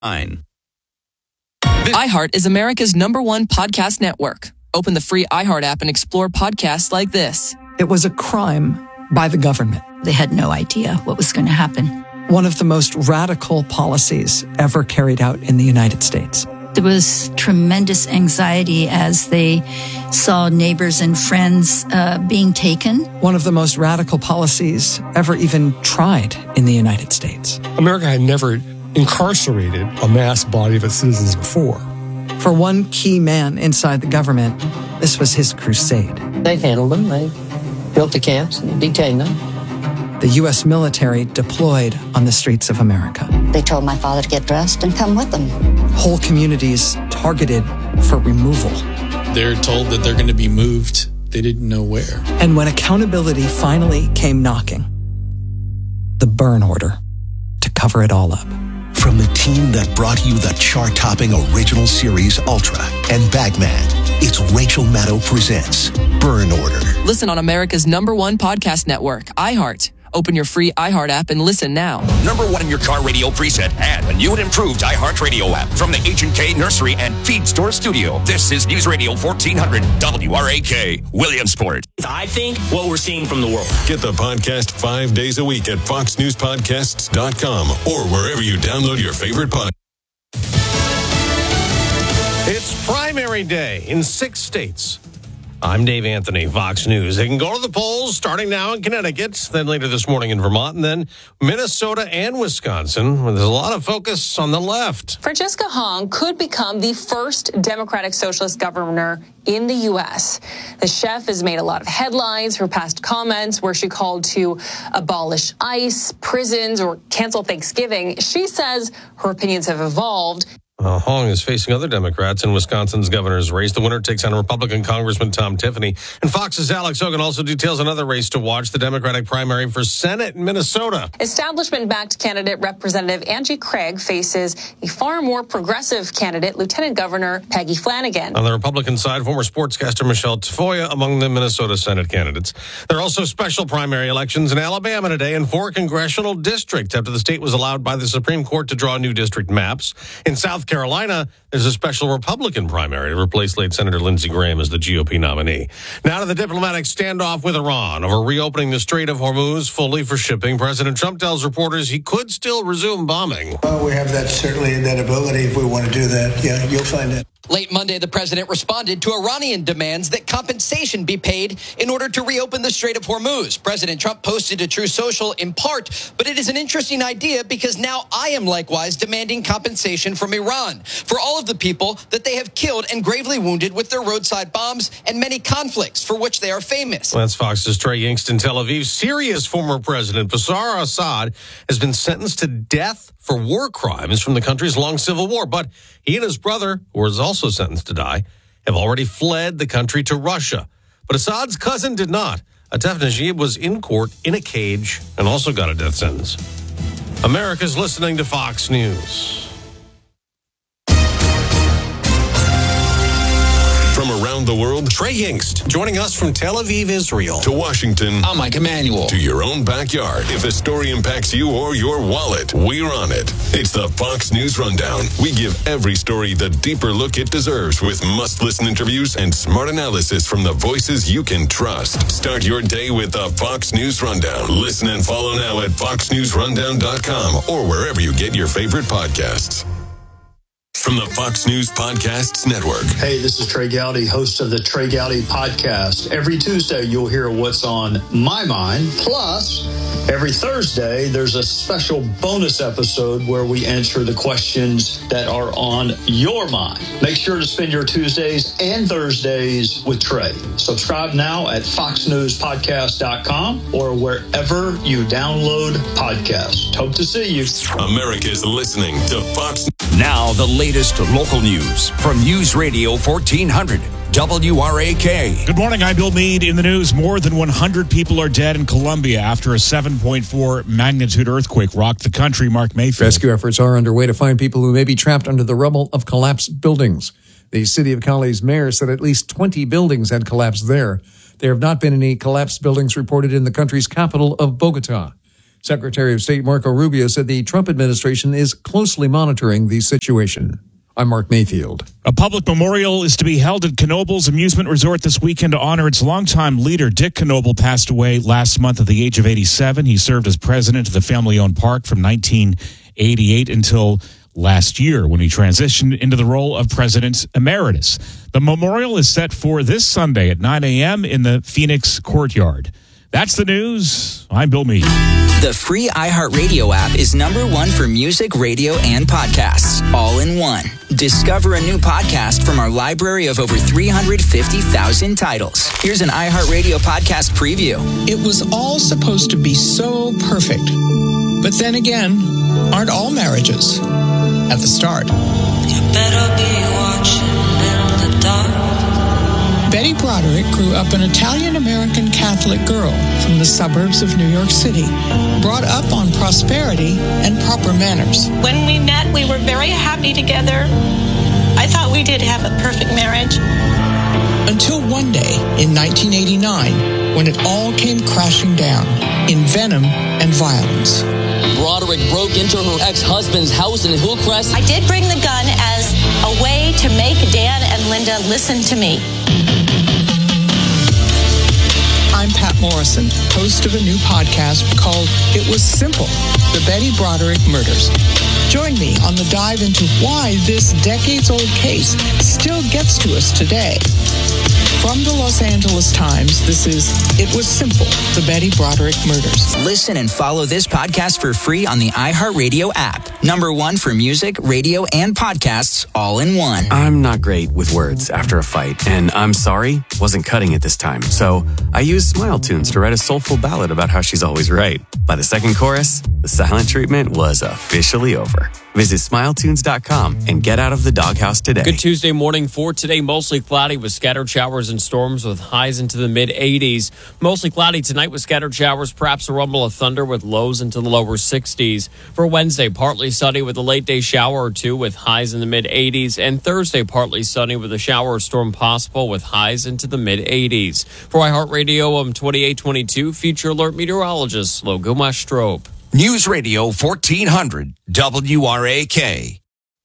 iHeart is America's #1 podcast network. Open the free iHeart app and explore podcasts like this. It was a crime by the government. They had no idea what was going to happen. One of the most radical policies ever carried out in the United States. There was tremendous anxiety as they saw neighbors and friends being taken. One of the most radical policies ever even tried in the United States. America had never incarcerated a mass body of its citizens before. For one key man inside the government, this was his crusade. They handled them. They built the camps and detained them. The U.S. military deployed on the streets of America. They told my father to get dressed and come with them. Whole communities targeted for removal. They're told that they're going to be moved. They didn't know where. And when accountability finally came knocking, the burn order to cover it all up. From the team that brought you the chart-topping original series Ultra and Bagman, it's Rachel Maddow presents Burn Order. Listen on America's #1 podcast network, iHeart. Open your free iHeart app and listen now. #1 in your car radio preset and a new and improved iHeart Radio app from the H&K Nursery and Feed Store Studio. This is News Radio 1400 WRAK, Williamsport. I think what we're seeing from the world. Get the podcast 5 days a week at foxnewspodcasts.com or wherever you download your favorite podcast. It's primary day in 6 states. I'm Dave Anthony, Fox News. They can go to the polls starting now in Connecticut, then later this morning in Vermont, and then Minnesota and Wisconsin. There's a lot of focus on the left. Francesca Hong could become the first Democratic Socialist governor in the U.S. The chef has made a lot of headlines. Her past comments where she called to abolish ICE, prisons, or cancel Thanksgiving. She says her opinions have evolved. Hong is facing other Democrats in Wisconsin's governor's race. The winner takes on Republican Congressman Tom Tiffany. And Fox's Alex Hogan also details another race to watch, the Democratic primary for Senate in Minnesota. Establishment-backed candidate Representative Angie Craig faces a far more progressive candidate, Lieutenant Governor Peggy Flanagan. On the Republican side, former sportscaster Michelle Tafoya among the Minnesota Senate candidates. There are also special primary elections in Alabama today in 4 congressional districts after the state was allowed by the Supreme Court to draw new district maps. In South Carolina, there's a special Republican primary to replace late Senator Lindsey Graham as the GOP nominee. Now to the diplomatic standoff with Iran over reopening the Strait of Hormuz fully for shipping. President Trump tells reporters he could still resume bombing. Well, we have certainly that ability if we want to do that. Yeah, you'll find it. Late Monday, the president responded to Iranian demands that compensation be paid in order to reopen the Strait of Hormuz. President Trump posted to Truth Social in part, but it is an interesting idea because now I am likewise demanding compensation from Iran for all of the people that they have killed and gravely wounded with their roadside bombs and many conflicts for which they are famous. That's Fox's Trey Yingst in Tel Aviv. Syria's former president, Bashar al-Assad, has been sentenced to death for war crimes from the country's long civil war. But he and his brother, who was also sentenced to die, have already fled the country to Russia. But Assad's cousin did not. Atef Najib was in court in a cage and also got a death sentence. America's listening to Fox News. From around the world, Trey Yingst, joining us from Tel Aviv, Israel. To Washington. I'm Mike Emanuel. To your own backyard. If a story impacts you or your wallet, we're on it. It's the Fox News Rundown. We give every story the deeper look it deserves with must-listen interviews and smart analysis from the voices you can trust. Start your day with the Fox News Rundown. Listen and follow now at foxnewsrundown.com or wherever you get your favorite podcasts. From the Fox News Podcasts Network. Hey, this is Trey Gowdy, host of the Trey Gowdy Podcast. Every Tuesday, you'll hear what's on my mind. Plus, every Thursday, there's a special bonus episode where we answer the questions that are on your mind. Make sure to spend your Tuesdays and Thursdays with Trey. Subscribe now at foxnewspodcast.com or wherever you download podcasts. Hope to see you. America's listening to Fox. Now, the latest local news from News Radio 1400 WRAK. Good morning. I'm Bill Meade in the news. More than 100 people are dead in Colombia after a 7.4 magnitude earthquake rocked the country. Mark Mayfield. Rescue efforts are underway to find people who may be trapped under the rubble of collapsed buildings. The city of Cali's mayor said at least 20 buildings had collapsed there. There have not been any collapsed buildings reported in the country's capital of Bogota. Secretary of State Marco Rubio said the Trump administration is closely monitoring the situation. I'm Mark Mayfield. A public memorial is to be held at Knoble's Amusement Resort this weekend to honor its longtime leader. Dick Knoble passed away last month at the age of 87. He served as president of the family-owned park from 1988 until last year when he transitioned into the role of president emeritus. The memorial is set for this Sunday at 9 a.m. in the Phoenix Courtyard. That's the news. I'm Bill Meade. The free iHeartRadio app is #1 for music, radio, and podcasts, all in one. Discover a new podcast from our library of over 350,000 titles. Here's an iHeartRadio podcast preview. It was all supposed to be so perfect. But then again, aren't all marriages at the start? You better be watching in the dark. Betty Broderick grew up an Italian-American Catholic girl from the suburbs of New York City, brought up on prosperity and proper manners. When we met, we were very happy together. I thought we did have a perfect marriage. Until one day in 1989, when it all came crashing down in venom and violence. Broderick broke into her ex-husband's house in Hillcrest. I did bring the gun as a way to make Dan and Linda listen to me. I'm Pat Morrison, host of a new podcast called It Was Simple, The Betty Broderick Murders. Join me on the dive into why this decades-old case still gets to us today. From the Los Angeles Times, this is It Was Simple, The Betty Broderick Murders. Listen and follow this podcast for free on the iHeartRadio app. #1 for music, radio, and podcasts, all in one. I'm not great with words after a fight, and I'm sorry wasn't cutting it this time. So I used Smile Tunes to write a soulful ballad about how she's always right. By the second chorus, the silent treatment was officially over. Visit SmileTunes.com and get out of the doghouse today. Good Tuesday morning for today. Mostly cloudy with scattered showers and storms with highs into the mid-80s. Mostly cloudy tonight with scattered showers, perhaps a rumble of thunder with lows into the lower 60s. For Wednesday, partly sunny with a late-day shower or two with highs in the mid-80s. And Thursday, partly sunny with a shower or storm possible with highs into the mid-80s. For iHeartRadio, I'm 2822 Future Alert Meteorologist Logo Mastrope. News Radio 1400 WRAK.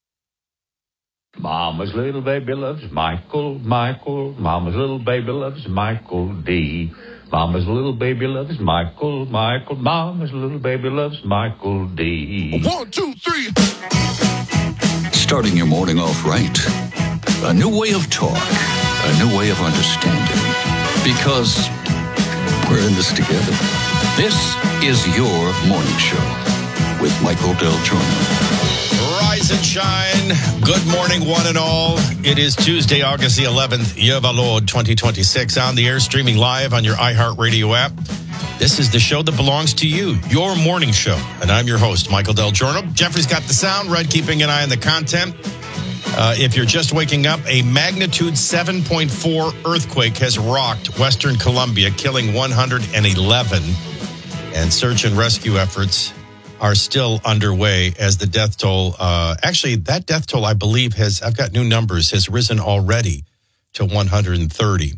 Mama's little baby loves Michael, Michael. Mama's little baby loves Michael D. Mama's little baby loves Michael, Michael. Mama's little baby loves Michael D. 1, 2, 3. Starting your morning off right. A new way of talk. A new way of understanding. Because we're in this together. This is your morning show with Michael Del Giorno. Rise and shine. Good morning, one and all. It is Tuesday, August the 11th, year of our Lord 2026. On the air, streaming live on your iHeartRadio app. This is the show that belongs to you, your morning show. And I'm your host, Michael Del Giorno. Jeffrey's got the sound, Red keeping an eye on the content. If you're just waking up, a magnitude 7.4 earthquake has rocked Western Colombia, killing 111. And search and rescue efforts are still underway as the death toll, actually, that death toll, I believe, I've got new numbers, has risen already to 130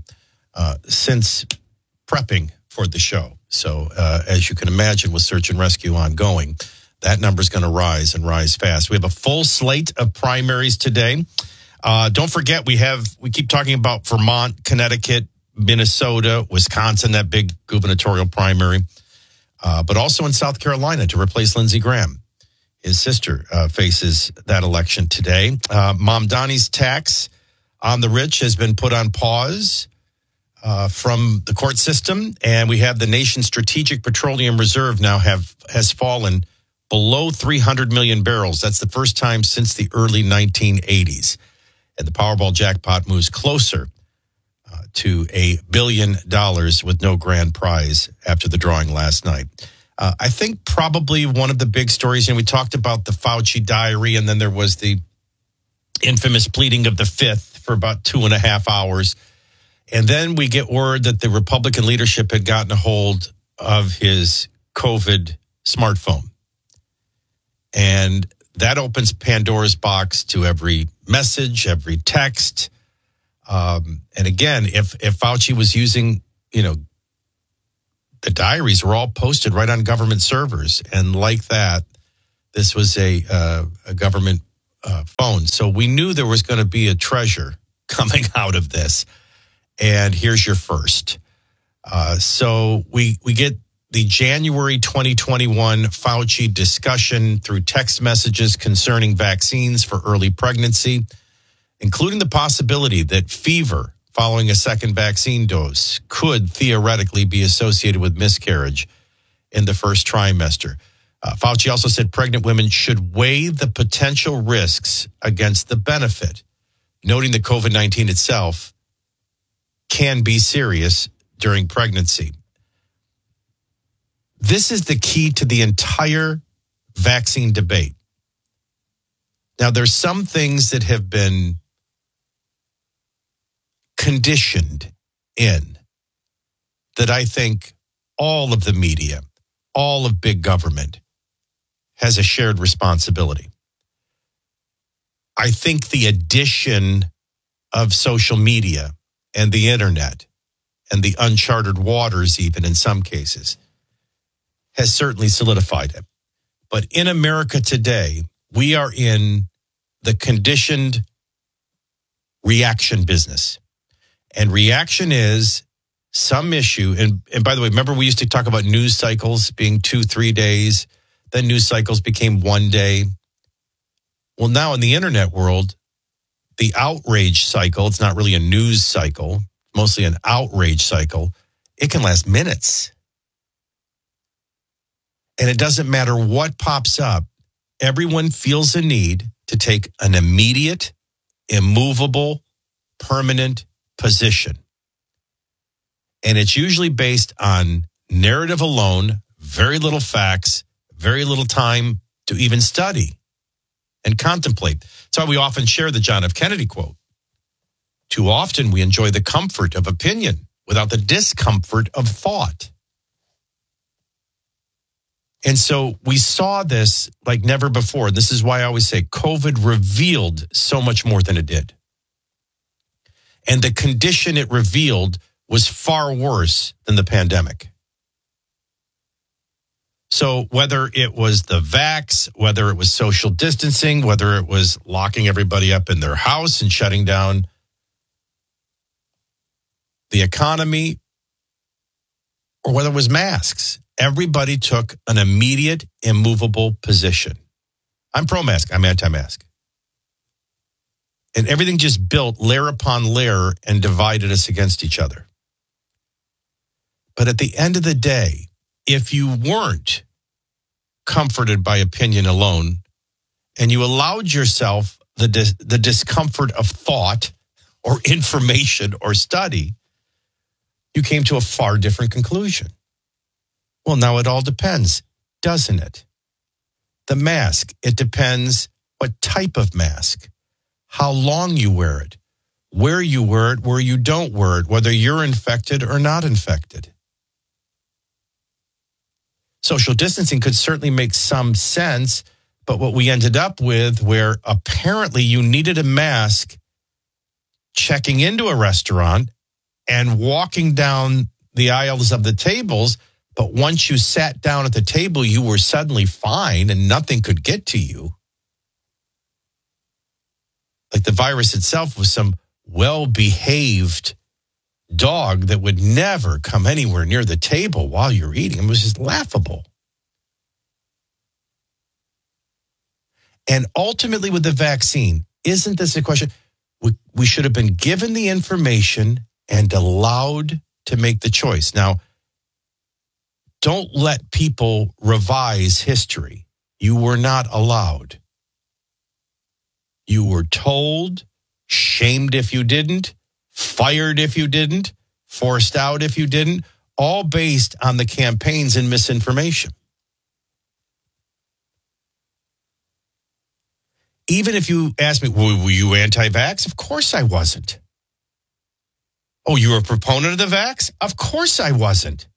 since prepping for the show. So as you can imagine, with search and rescue ongoing, that number's going to rise and rise fast. We have a full slate of primaries today. Don't forget, we keep talking about Vermont, Connecticut, Minnesota, Wisconsin, that big gubernatorial primary. But also in South Carolina to replace Lindsey Graham. His sister faces that election today. Mom Donnie's tax on the rich has been put on pause from the court system. And we have the nation's strategic petroleum reserve now has fallen below 300 million barrels. That's the first time since the early 1980s. And the Powerball jackpot moves closer to $1 billion with no grand prize after the drawing last night. I think probably one of the big stories, we talked about the Fauci diary, and then there was the infamous pleading of the fifth for about 2.5 hours. And then we get word that the Republican leadership had gotten a hold of his COVID smartphone. And that opens Pandora's box to every message, every text. And again, if Fauci was using, the diaries were all posted right on government servers. And like that, this was a government phone. So we knew there was going to be a treasure coming out of this. And here's your first. So we get the January 2021 Fauci discussion through text messages concerning vaccines for early pregnancy, including the possibility that fever following a second vaccine dose could theoretically be associated with miscarriage in the first trimester. Fauci also said pregnant women should weigh the potential risks against the benefit, noting that COVID-19 itself can be serious during pregnancy. This is the key to the entire vaccine debate. Now, there's some things that have been conditioned in that I think all of the media, all of big government has a shared responsibility. I think the addition of social media and the internet and the uncharted waters, even in some cases, has certainly solidified it. But in America today, we are in the conditioned reaction business. And reaction is some issue. And by the way, remember we used to talk about news cycles being 2-3 days. Then news cycles became 1 day. Well, now in the internet world, the outrage cycle, it's not really a news cycle, mostly an outrage cycle. It can last minutes. And it doesn't matter what pops up. Everyone feels a need to take an immediate, immovable, permanent position. And it's usually based on narrative alone, very little facts, very little time to even study and contemplate. That's why we often share the John F. Kennedy quote. Too often we enjoy the comfort of opinion without the discomfort of thought. And so we saw this like never before. This is why I always say COVID revealed so much more than it did. And the condition it revealed was far worse than the pandemic. So whether it was the vax, whether it was social distancing, whether it was locking everybody up in their house and shutting down the economy, or whether it was masks, everybody took an immediate, immovable position. I'm pro-mask. I'm anti-mask. And everything just built layer upon layer and divided us against each other. But at the end of the day, if you weren't comforted by opinion alone and you allowed yourself the discomfort of thought or information or study, you came to a far different conclusion. Well, now it all depends, doesn't it? The mask, it depends what type of mask, how long you wear it, where you wear it, where you don't wear it, whether you're infected or not infected. Social distancing could certainly make some sense, but what we ended up with, where apparently you needed a mask checking into a restaurant and walking down the aisles of the tables, but once you sat down at the table, you were suddenly fine and nothing could get to you. Like the virus itself was some well-behaved dog that would never come anywhere near the table while you're eating. It was just laughable. And ultimately with the vaccine, isn't this a question? We should have been given the information and allowed to make the choice. Now, don't let people revise history. You were not allowed. You were told, shamed if you didn't, fired if you didn't, forced out if you didn't, all based on the campaigns and misinformation. Even if you ask me, were you anti-vax? Of course I wasn't. Oh, you were a proponent of the vax? Of course I wasn't.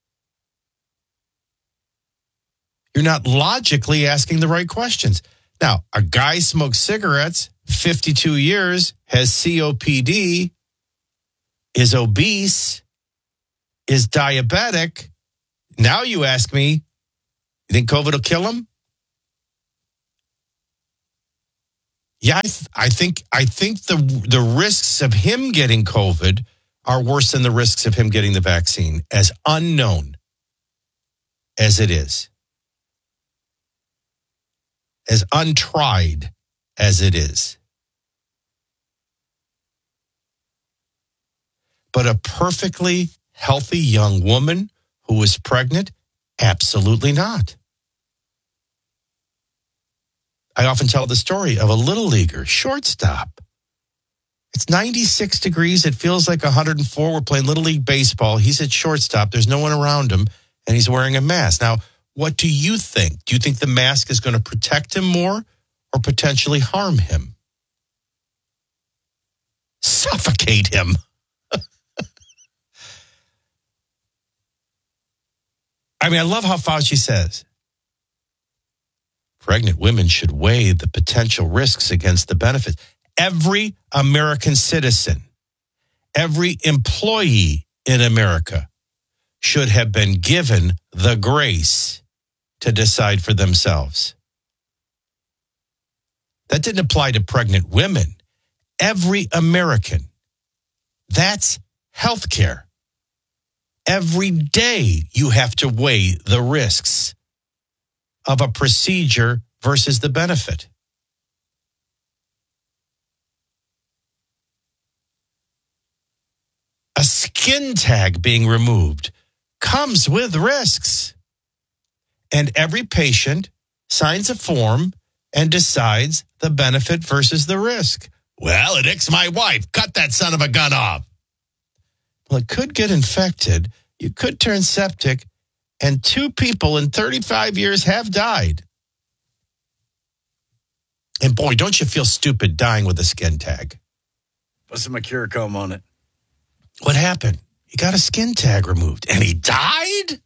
You're not logically asking the right questions. Now, a guy smokes cigarettes, 52 years, has COPD, is obese, is diabetic, Now you ask me, you think COVID will kill him? Yeah, I think the risks of him getting COVID are worse than the risks of him getting the vaccine, as unknown as it is, as untried as it is. But a perfectly healthy young woman who was pregnant, absolutely not. I often tell the story of a little leaguer, shortstop. It's 96 degrees. It feels like 104. We're playing Little League baseball. He's at shortstop. There's no one around him, and he's wearing a mask. Now, what do you think? Do you think the mask is going to protect him more or potentially harm him? Suffocate him. I mean, I love how Fauci says pregnant women should weigh the potential risks against the benefits. Every American citizen, every employee in America should have been given the grace to decide for themselves. That didn't apply to pregnant women. Every American. That's health care. Every day you have to weigh the risks of a procedure versus the benefit. A skin tag being removed comes with risks. And every patient signs a form and decides the benefit versus the risk. Well, it icks my wife. Cut that son of a gun off. Well, it could get infected. You could turn septic. And 2 people in 35 years have died. And boy, don't you feel stupid dying with a skin tag. Put some Mercurochrome on it. What happened? He got a skin tag removed and he died?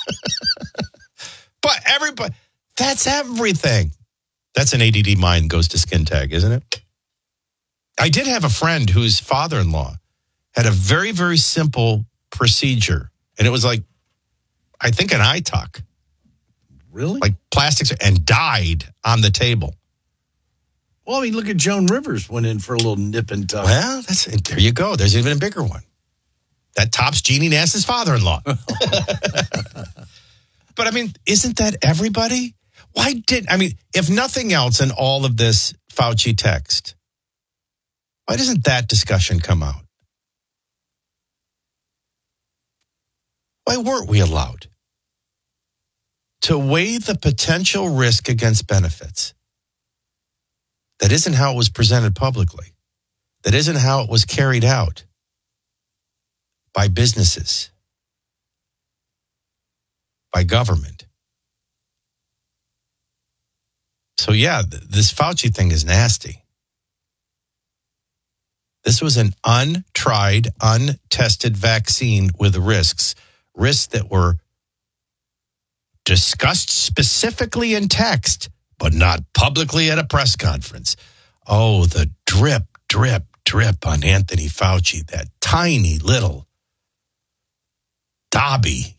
But everybody, that's everything. That's an ADD mind goes to skin tag, isn't it? I did have a friend whose father-in-law had a very, very simple procedure. And it was like, I think an eye tuck. Really? Like plastics, and died on the table. Well, I mean, look at Joan Rivers went in for a little nip and tuck. Well, there you go. There's even a bigger one. That tops Jeannie Nass's father-in-law. But I mean, isn't that everybody? If nothing else in all of this Fauci text, why doesn't that discussion come out? Why weren't we allowed to weigh the potential risk against benefits? That isn't how it was presented publicly. That isn't how it was carried out by businesses, by government. So yeah, this Fauci thing is nasty. This was an untried, untested vaccine with risks that were discussed specifically in text, but not publicly at a press conference. Oh, the drip, drip, drip on Anthony Fauci, that tiny little Dobby.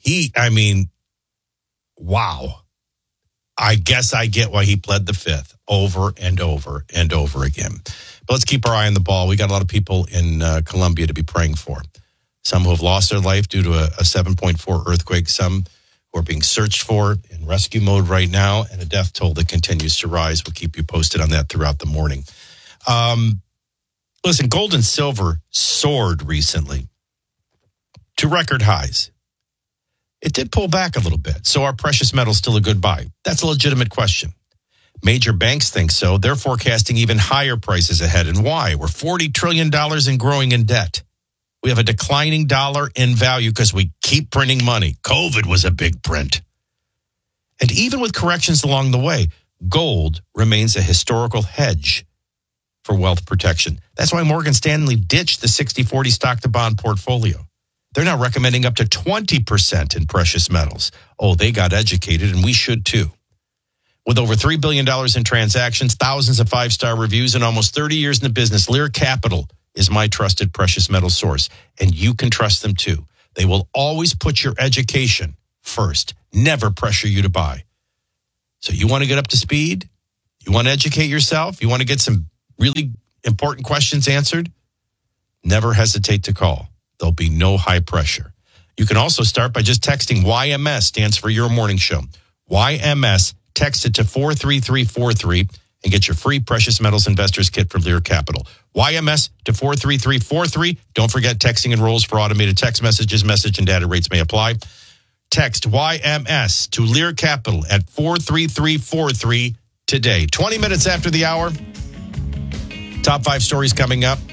Wow. I guess I get why he pled the fifth over and over and over again. But let's keep our eye on the ball. We got a lot of people in Colombia to be praying for. Some who have lost their life due to a 7.4 earthquake. Some who are being searched for in rescue mode right now. And a death toll that continues to rise. We'll keep you posted on that throughout the morning. Listen, gold and silver soared recently to record highs. It did pull back a little bit. So are precious metals still a good buy? That's a legitimate question. Major banks think so. They're forecasting even higher prices ahead. And why? We're $40 trillion and growing in debt. We have a declining dollar in value because we keep printing money. COVID was a big print. And even with corrections along the way, gold remains a historical hedge for wealth protection. That's why Morgan Stanley ditched the 60-40 stock-to-bond portfolio. They're now recommending up to 20% in precious metals. Oh, they got educated, and we should too. With over $3 billion in transactions, thousands of five-star reviews, and almost 30 years in the business, Lear Capital is my trusted precious metal source, and you can trust them too. They will always put your education first. Never pressure you to buy. So you want to get up to speed? You want to educate yourself? You want to get some really important questions answered? Never hesitate to call. There'll be no high pressure. You can also start by just texting YMS, stands for Your Morning Show. YMS, text it to 43343 and get your free Precious Metals Investors Kit from Lear Capital. YMS to 43343. Don't forget texting enrolls for automated text messages. Message and data rates may apply. Text YMS to Lear Capital at 43343 today. 20 minutes after the hour. Top 5 stories coming up.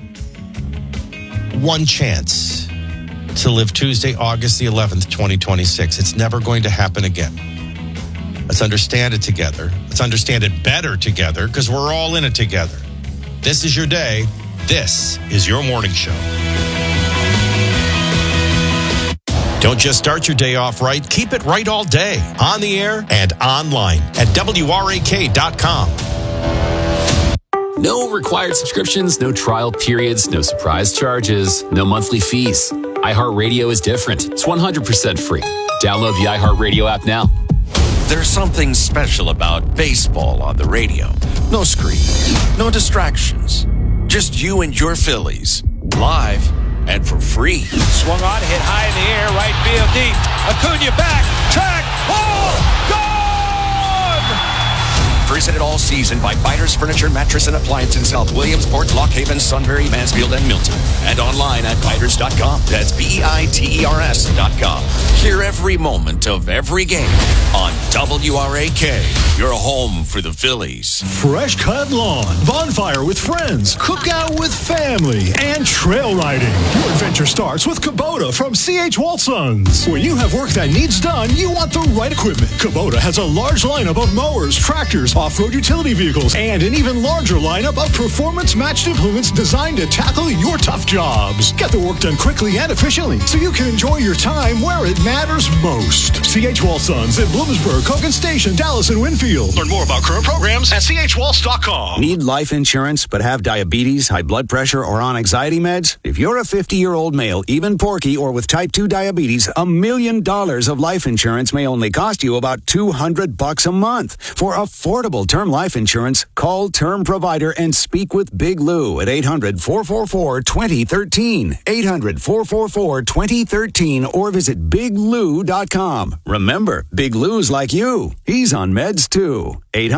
One chance to live Tuesday, August the 11th, 2026. It's never going to happen again. Let's understand it together. Let's understand it better together because we're all in it together. This is your day. This is your morning show. Don't just start your day off right. Keep it right all day. On the air and online at WRAK.com. No required subscriptions, no trial periods, no surprise charges, no monthly fees. iHeartRadio is different. It's 100% free. Download the iHeartRadio app now. There's something special about baseball on the radio. No screen, no distractions. Just you and your Phillies. Live and for free. Swung on, hit high in the air, right field deep. Acuna back, track, ball, gone! Presented all season by Biters Furniture, Mattress, and Appliance in South Williamsport, Lock Haven, Sunbury, Mansfield, and Milton. And online at biters.com. That's BEITERS.com. Hear every moment of every game on WRAK. Your home for the Phillies. Fresh cut lawn, bonfire with friends, cookout with family, and trail riding. Your adventure starts with Kubota from C.H. Waltons. When you have work that needs done, you want the right equipment. Kubota has a large lineup of mowers, tractors, off-road utility vehicles, and an even larger lineup of performance-matched implements designed to tackle your tough jobs. Get the work done quickly and efficiently so you can enjoy your time where it matters most. C.H. Waltons in Bloomsburg, Hogan Station, Dallas, and Winfield. Learn more about current programs at chwaltz.com. Need life insurance but have diabetes, high blood pressure, or on anxiety meds? If you're a 50-year-old male, even porky, or with type 2 diabetes, $1 million of life insurance may only cost you about $200 a month. For affordable term life insurance, call Term Provider and speak with Big Lou at 800-444-2013. 800-444-2013 or visit biglou.com. Remember, Big Lou's like you. He's on meds too.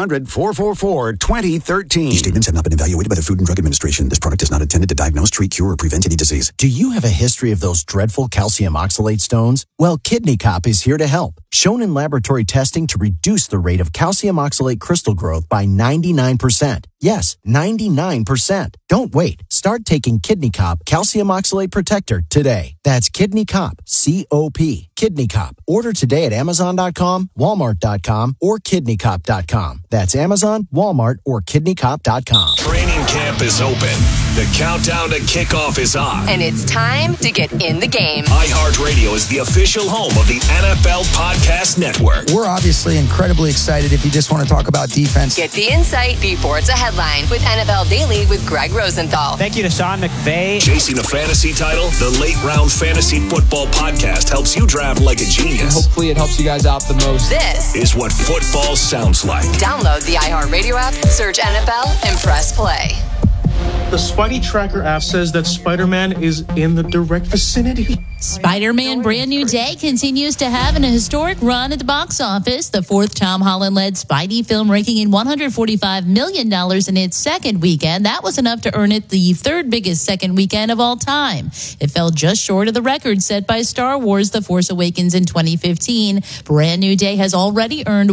800-444-2013. These statements have not been evaluated by the Food and Drug Administration. This product is not intended to diagnose, treat, cure, or prevent any disease. Do you have a history of those dreadful calcium oxalate stones? Well, Kidney Cop is here to help. Shown in laboratory testing to reduce the rate of calcium oxalate crystal growth by 99%. Yes, 99%. Don't wait. Start taking Kidney Cop Calcium Oxalate Protector today. That's Kidney Cop, C-O-P, Kidney Cop. Order today at Amazon.com, Walmart.com, or KidneyCop.com. That's Amazon, Walmart, or KidneyCop.com. Training camp is open. The countdown to kickoff is on. And it's time to get in the game. iHeartRadio is the official home of the NFL Podcast Network. We're obviously incredibly excited if you just want to talk about defense. Get the insight before it's a headline with NFL Daily with Greg Rosenthal. Thank you to Sean McVay. Chasing a fantasy title? The Late Round Fantasy Football Podcast helps you draft like a genius. And hopefully it helps you guys out the most. This is what football sounds like. Download the iHeartRadio app, search NFL, and press play. The Spidey Tracker app says that Spider-Man is in the direct vicinity. Spider-Man Brand New Day continues to have an historic run at the box office. The fourth Tom Holland-led Spidey film raking in $145 million in its second weekend. That was enough to earn it the third biggest second weekend of all time. It fell just short of the record set by Star Wars The Force Awakens in 2015. Brand New Day has already earned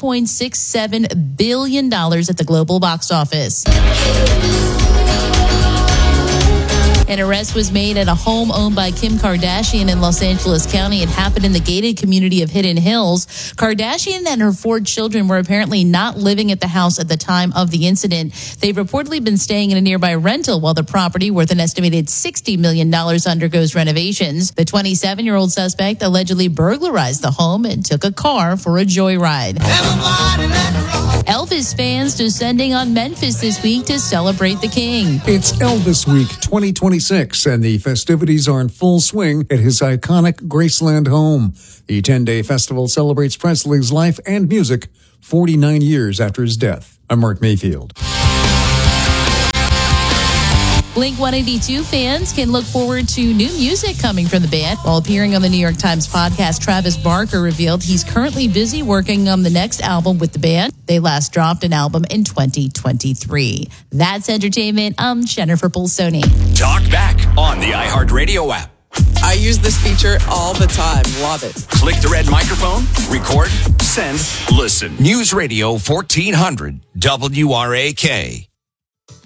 $1.67 billion at the global box office. An arrest was made at a home owned by Kim Kardashian in Los Angeles County. It happened in the gated community of Hidden Hills. Kardashian and her 4 children were apparently not living at the house at the time of the incident. They've reportedly been staying in a nearby rental while the property, worth an estimated $60 million, undergoes renovations. The 27-year-old suspect allegedly burglarized the home and took a car for a joyride. Elvis fans descending on Memphis this week to celebrate the king. It's Elvis Week 2020. 26, and the festivities are in full swing at his iconic Graceland home. The 10-day festival celebrates Presley's life and music 49 years after his death. I'm Mark Mayfield. Blink-182 fans can look forward to new music coming from the band. While appearing on the New York Times podcast, Travis Barker revealed he's currently busy working on the next album with the band. They last dropped an album in 2023. That's entertainment. I'm Jennifer Pulsoni. Talk back on the iHeartRadio app. I use this feature all the time. Love it. Click the red microphone, record, send, listen. News Radio 1400 WRAK.